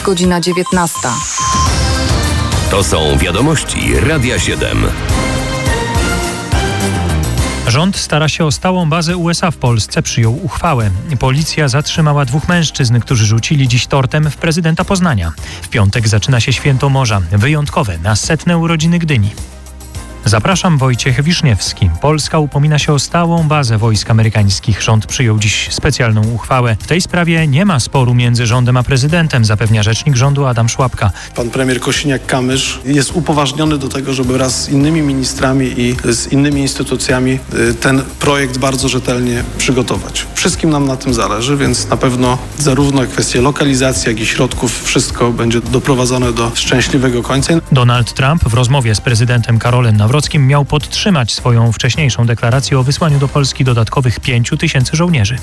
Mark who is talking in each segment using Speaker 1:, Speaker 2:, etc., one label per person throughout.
Speaker 1: Godzina 19.
Speaker 2: To są wiadomości Radia 7.
Speaker 3: Rząd stara się o stałą bazę USA w Polsce. Przyjął uchwałę. Policja zatrzymała 2 mężczyzn, którzy rzucili dziś tortem w prezydenta Poznania. W piątek zaczyna się Święto Morza, wyjątkowe na 100. urodziny Gdyni. Zapraszam, Wojciech Wiszniewski. Polska upomina się o stałą bazę wojsk amerykańskich. Rząd przyjął dziś specjalną uchwałę. W tej sprawie nie ma sporu między rządem a prezydentem, zapewnia rzecznik rządu Adam Szłapka.
Speaker 4: Pan premier Kosiniak-Kamysz jest upoważniony do tego, żeby wraz z innymi ministrami i z innymi instytucjami ten projekt bardzo rzetelnie przygotować. Wszystkim nam na tym zależy, więc na pewno zarówno kwestie lokalizacji, jak i środków, wszystko będzie doprowadzone do szczęśliwego końca.
Speaker 3: Donald Trump w rozmowie z prezydentem Karolem Nawrockim miał podtrzymać swoją wcześniejszą deklarację o wysłaniu do Polski dodatkowych 5000 żołnierzy.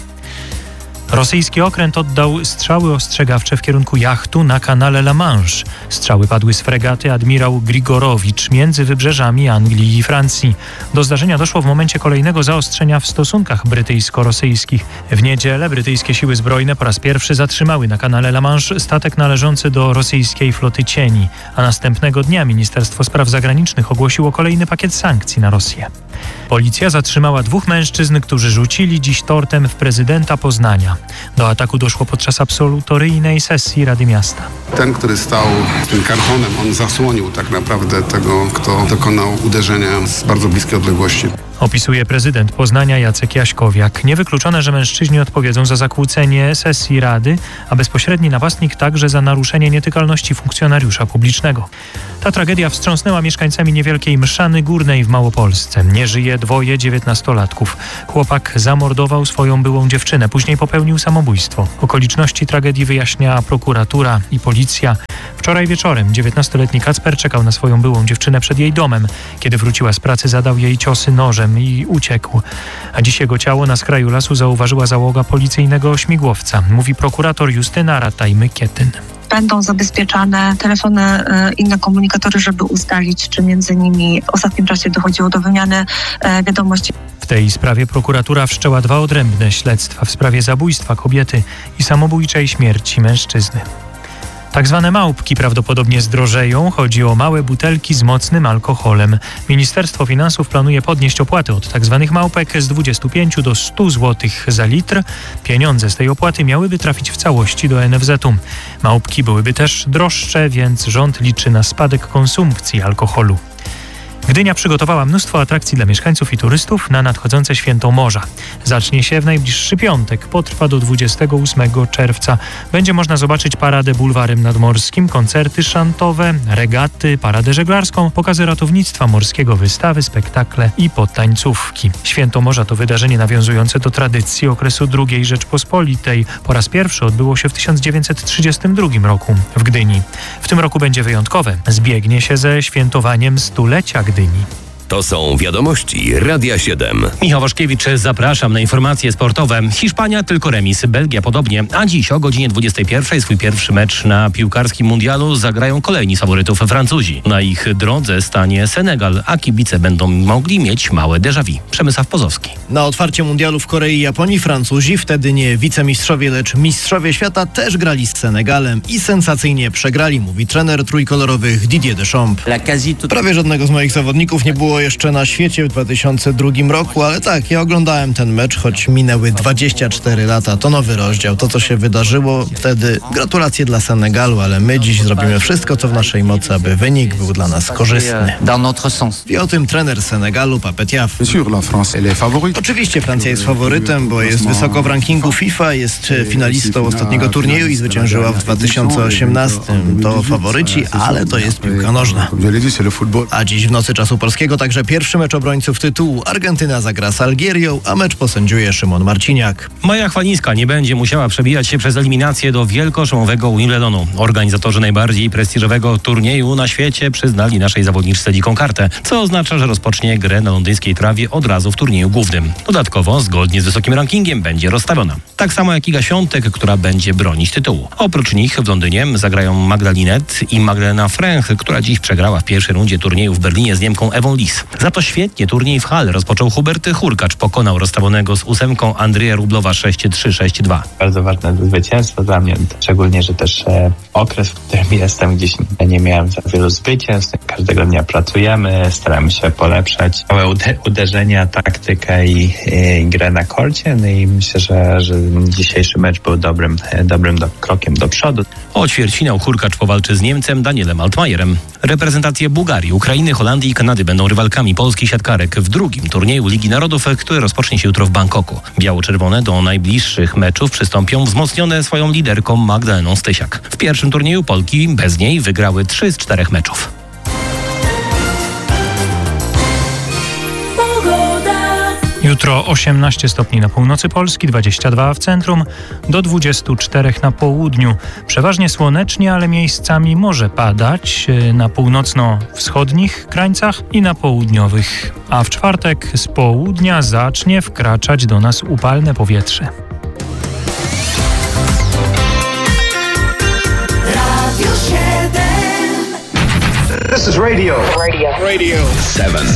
Speaker 3: Rosyjski okręt oddał strzały ostrzegawcze w kierunku jachtu na kanale La Manche. Strzały padły z fregaty Admirał Grigorowicz między wybrzeżami Anglii i Francji. Do zdarzenia doszło w momencie kolejnego zaostrzenia w stosunkach brytyjsko-rosyjskich. W niedzielę brytyjskie siły zbrojne po raz pierwszy zatrzymały na kanale La Manche statek należący do rosyjskiej floty cieni, a następnego dnia Ministerstwo Spraw Zagranicznych ogłosiło kolejny pakiet sankcji na Rosję. Policja zatrzymała 2 mężczyzn, którzy rzucili dziś tortem w prezydenta Poznania. Do ataku doszło podczas absolutoryjnej sesji Rady Miasta.
Speaker 5: Ten, który stał z tym kartonem, on zasłonił tak naprawdę tego, kto dokonał uderzenia z bardzo bliskiej odległości.
Speaker 3: Opisuje prezydent Poznania Jacek Jaśkowiak. Niewykluczone, że mężczyźni odpowiedzą za zakłócenie sesji Rady, a bezpośredni napastnik także za naruszenie nietykalności funkcjonariusza publicznego. Ta tragedia wstrząsnęła mieszkańcami niewielkiej Mszany Górnej w Małopolsce. Nie żyje 2 19-latków. Chłopak zamordował swoją byłą dziewczynę, później popełnił samobójstwo. Okoliczności tragedii wyjaśnia prokuratura i policja. Wczoraj wieczorem 19-letni Kacper czekał na swoją byłą dziewczynę przed jej domem. Kiedy wróciła z pracy, zadał jej ciosy nożem i uciekł. A dziś jego ciało na skraju lasu zauważyła załoga policyjnego śmigłowca, mówi prokurator Justyna Rataj-Mykietyn.
Speaker 6: Będą zabezpieczane telefony, inne komunikatory, żeby ustalić, czy między nimi w ostatnim czasie dochodziło do wymiany wiadomości.
Speaker 3: W tej sprawie prokuratura wszczęła 2 odrębne śledztwa w sprawie zabójstwa kobiety i samobójczej śmierci mężczyzny. Tak zwane małpki prawdopodobnie zdrożeją. Chodzi o małe butelki z mocnym alkoholem. Ministerstwo Finansów planuje podnieść opłaty od tak zwanych małpek z 25 do 100 zł za litr. Pieniądze z tej opłaty miałyby trafić w całości do NFZ-u. Małpki byłyby też droższe, więc rząd liczy na spadek konsumpcji alkoholu. Gdynia przygotowała mnóstwo atrakcji dla mieszkańców i turystów na nadchodzące Święto Morza. Zacznie się w najbliższy piątek, potrwa do 28 czerwca. Będzie można zobaczyć paradę bulwarem nadmorskim, koncerty szantowe, regaty, paradę żeglarską, pokazy ratownictwa morskiego, wystawy, spektakle i potańcówki. Święto Morza to wydarzenie nawiązujące do tradycji okresu II Rzeczpospolitej. Po raz pierwszy odbyło się w 1932 roku w Gdyni. W tym roku będzie wyjątkowe. Zbiegnie się ze świętowaniem stulecia Gdyni.
Speaker 2: To są wiadomości Radia 7.
Speaker 7: Michał Waszkiewicz, zapraszam na informacje sportowe. Hiszpania tylko remis, Belgia podobnie, a dziś o godzinie 21 swój pierwszy mecz na piłkarskim mundialu zagrają kolejni z faworytów Francuzi. Na ich drodze stanie Senegal, a kibice będą mogli mieć małe déjà vu. Przemysław Pozowski.
Speaker 8: Na otwarcie mundialu w Korei i Japonii Francuzi, wtedy nie wicemistrzowie, lecz mistrzowie świata, też grali z Senegalem i sensacyjnie przegrali, mówi trener trójkolorowych Didier Deschamps. Prawie żadnego z moich zawodników nie było jeszcze na świecie w 2002 roku, ale tak, ja oglądałem ten mecz, choć minęły 24 lata. To nowy rozdział, to co się wydarzyło wtedy. Gratulacje dla Senegalu, ale my dziś zrobimy wszystko, co w naszej mocy, aby wynik był dla nas korzystny. I o tym trener Senegalu, Pape Thiaw. Oczywiście Francja jest faworytem, bo jest wysoko w rankingu FIFA, jest finalistą ostatniego turnieju i zwyciężyła w 2018. To faworyci, ale to jest piłka nożna. A dziś w nocy czasu polskiego także pierwszy mecz obrońców tytułu. Argentyna zagra z Algierią, a mecz posędziuje Szymon Marciniak.
Speaker 7: Maja Chwalińska nie będzie musiała przebijać się przez eliminację do wielkoszumowego Wimbledonu. Organizatorzy najbardziej prestiżowego turnieju na świecie przyznali naszej zawodniczce dziką kartę, co oznacza, że rozpocznie grę na londyńskiej trawie od razu w turnieju głównym. Dodatkowo, zgodnie z wysokim rankingiem, będzie rozstawiona. Tak samo jak Iga Świątek, która będzie bronić tytułu. Oprócz nich w Londynie zagrają Magda Linette i Magdalena Fręch, która dziś przegrała w pierwszej rundzie turnieju w Berlinie z Niemką Ewą Lis. tenis. Za to świetnie turniej w Halle rozpoczął Hubert Hurkacz. Pokonał rozstawionego z 8 Andrzeja Rublowa 6-3, 6-2.
Speaker 1: Bardzo ważne zwycięstwo dla mnie, szczególnie, że też okres, w którym jestem, gdzieś nie miałem za wielu zwycięstw. Każdego dnia pracujemy, staramy się polepszać małe uderzenia, taktykę i grę na korcie. No i myślę, że dzisiejszy mecz był dobrym krokiem do przodu.
Speaker 7: O ćwierćfinał Hurkacz powalczy z Niemcem Danielem Altmajerem. Reprezentacje Bułgarii, Ukrainy, Holandii i Kanady będą rywalkami polskich siatkarek w drugim turnieju Ligi Narodów, który rozpocznie się jutro w Bangkoku. Biało-czerwone do najbliższych meczów przystąpią wzmocnione swoją liderką Magdaleną Stysiak. W pierwszym turnieju Polki bez niej wygrały 3 z 4 meczów.
Speaker 3: Jutro 18 stopni na północy Polski, 22 w centrum, do 24 na południu. Przeważnie słonecznie, ale miejscami może padać na północno-wschodnich krańcach i na południowych. A w czwartek z południa zacznie wkraczać do nas upalne powietrze.
Speaker 9: This is Radio 7.